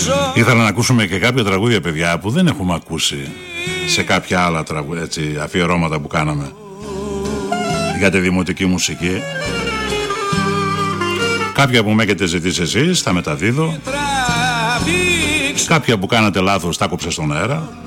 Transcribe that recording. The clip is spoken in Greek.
Ήθελα να ακούσουμε και κάποια τραγούδια, παιδιά, που δεν έχουμε ακούσει σε κάποια άλλα έτσι, αφιερώματα που κάναμε για τη δημοτική μουσική. Κάποια που με έχετε ζητήσει εσείς, τα μεταδίδω. Κάποια που κάνατε λάθος, τα κόψε στον αέρα.